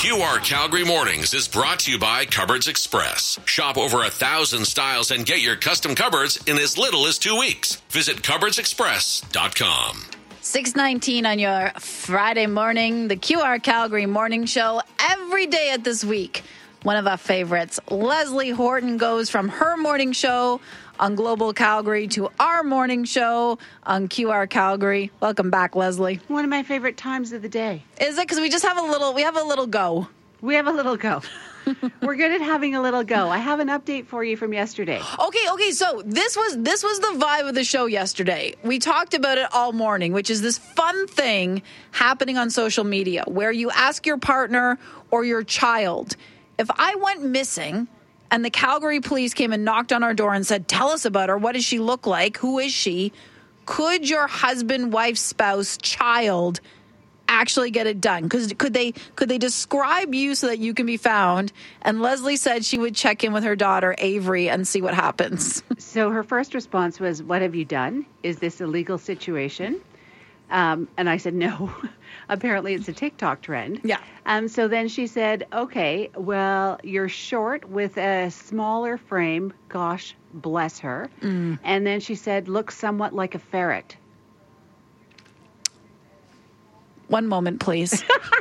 QR Calgary Mornings is brought to you by Cupboards Express. Shop over 1,000 styles and get your custom cupboards in as little as 2 weeks. Visit cupboardsexpress.com. 6:19 on your Friday morning, the QR Calgary Morning Show. Every day at this week, one of our favorites, Leslie Horton, goes from her morning show on Global Calgary to our morning show on QR Calgary. Welcome back, Leslie. One of my favorite times of the day. Is it? Because we just have a little go. We have a little go. We're good at having a little go. I have an update for you from yesterday. Okay. So this was the vibe of the show yesterday. We talked about it all morning, which is this fun thing happening on social media where you ask your partner or your child, if I went missing and the Calgary police came and knocked on our door and said, tell us about her. What does she look like? Who is she? Could your husband, wife, spouse, child actually get it done? Because could they describe you so that you can be found? And Leslie said she would check in with her daughter, Avery, and see what happens. So her first response was, what have you done? Is this a legal situation? And I said, no. Apparently it's a TikTok trend. Yeah. So then she said, okay, well, you're short with a smaller frame. Gosh, bless her. And then she said, looks somewhat like a ferret. One moment, please.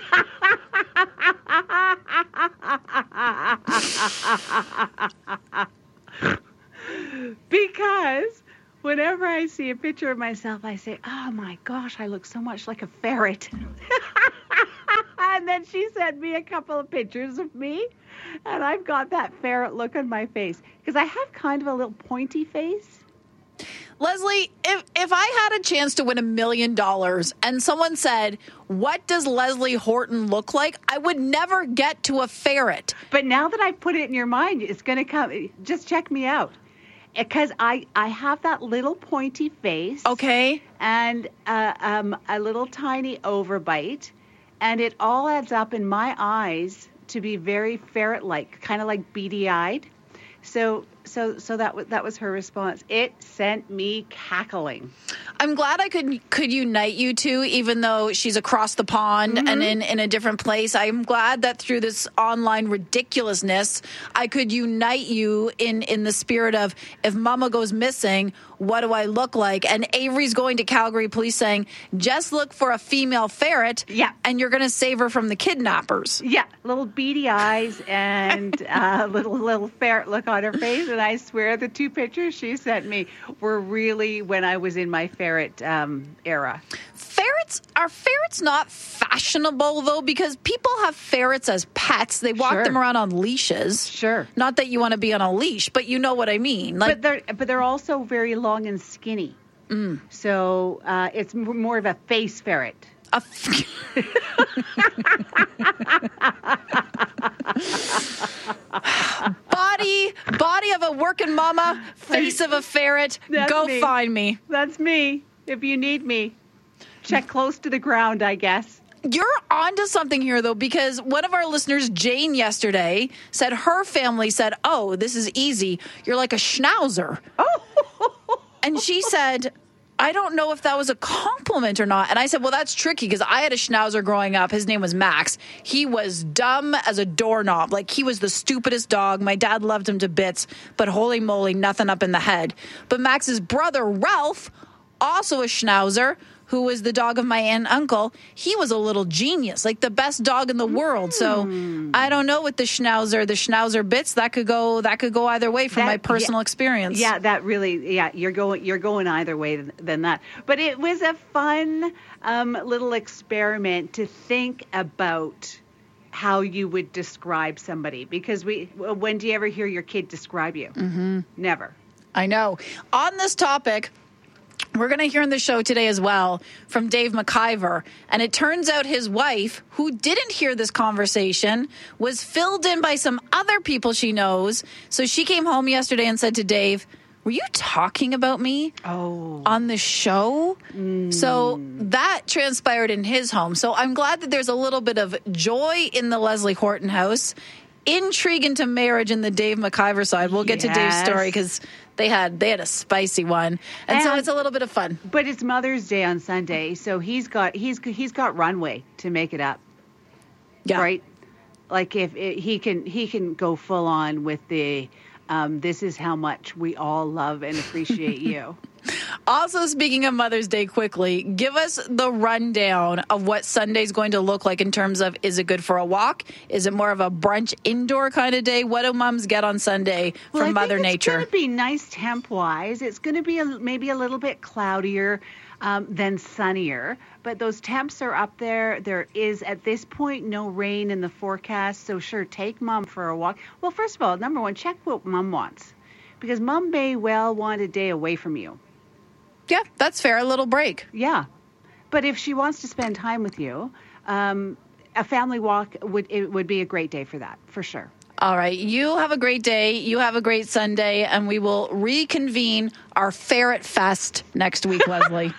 Because whenever I see a picture of myself, I say, oh my gosh, I look so much like a ferret. And then she sent me a couple of pictures of me, and I've got that ferret look on my face because I have kind of a little pointy face. Leslie, if I had a chance to win $1 million and someone said, what does Leslie Horton look like? I would never get to a ferret. But now that I've put it in your mind, it's going to come. Just check me out. Because I have that little pointy face. Okay. And a little tiny overbite. And it all adds up in my eyes to be very ferret-like, kind of like beady-eyed. So that was her response. It sent me cackling. I'm glad I could unite you two, even though she's across the pond and in a different place. I'm glad that through this online ridiculousness, I could unite you in the spirit of, if Mama goes missing, what do I look like? And Avery's going to Calgary police saying, just look for a female ferret. Yeah. And you're going to save her from the kidnappers. Yeah. Little beady eyes and little ferret look on her face. And I swear the two pictures she sent me were really when I was in my ferret era. Are ferrets not fashionable, though? Because people have ferrets as pets. They walk them around on leashes. Sure. Not that you want to be on a leash, but you know what I mean. Like, but they're also very long and skinny. So it's more of a face ferret. Body of a working mama, face of a ferret. Go me. Find me. That's me. If you need me, check close to the ground, I guess. You're onto something here, though, because one of our listeners, Jane, yesterday said her family said, oh, this is easy. You're like a schnauzer. Oh. And she said, I don't know if that was a compliment or not. And I said, well, that's tricky because I had a schnauzer growing up. His name was Max. He was dumb as a doorknob. Like, he was the stupidest dog. My dad loved him to bits, but holy moly, nothing up in the head. But Max's brother, Ralph, also a schnauzer, who was the dog of my aunt and uncle, he was a little genius, like the best dog in the world. So I don't know with the schnauzer bits, that could go either way from my personal experience. Yeah, that really, you're going either way than that. But it was a fun little experiment to think about how you would describe somebody. Because when do you ever hear your kid describe you? Never. I know. On this topic, we're going to hear in the show today as well from Dave McIver. And it turns out his wife, who didn't hear this conversation, was filled in by some other people she knows. So she came home yesterday and said to Dave, were you talking about me on the show? So that transpired in his home. So I'm glad that there's a little bit of joy in the Leslie Horton house, intrigue into marriage in the Dave McIver side. We'll get to Dave's story because they had a spicy one, and so it's a little bit of fun. But it's Mother's Day on Sunday, so he's got runway to make it up. Yeah. Right? Like he can go full on with the this is how much we all love and appreciate you. Also, speaking of Mother's Day quickly, give us the rundown of what Sunday's going to look like in terms of, is it good for a walk? Is it more of a brunch indoor kind of day? What do moms get on Sunday from Mother Nature? It's going to be nice temp-wise. It's going to be maybe a little bit cloudier than sunnier, but those temps are up there. There is, at this point, no rain in the forecast, so sure, take Mom for a walk. Well, first of all, number one, check what Mom wants, because Mom may well want a day away from you. Yeah, that's fair. A little break. Yeah. But if she wants to spend time with you, a family walk would be a great day for that, for sure. All right. You have a great day. You have a great Sunday, and we will reconvene our Ferret Fest next week, Leslie.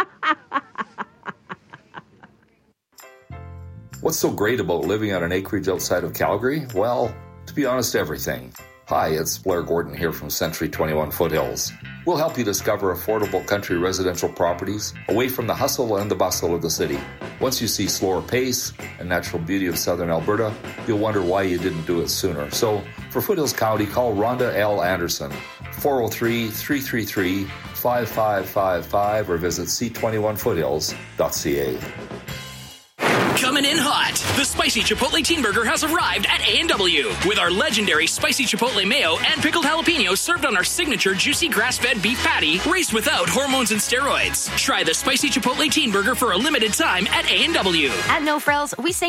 What's so great about living on an acreage outside of Calgary? Well, to be honest, everything. Hi, it's Blair Gordon here from Century 21 Foothills. We'll help you discover affordable country residential properties away from the hustle and the bustle of the city. Once you see slower pace and natural beauty of southern Alberta, you'll wonder why you didn't do it sooner. So for Foothills County, call Rhonda L. Anderson, 403-333-5555 or visit c21foothills.ca. Coming in hot, the Spicy Chipotle Teen Burger has arrived at A&W with our legendary Spicy Chipotle Mayo and pickled jalapenos served on our signature juicy grass-fed beef patty raised without hormones and steroids. Try the Spicy Chipotle Teen Burger for a limited time at A&W. At No Frills, we say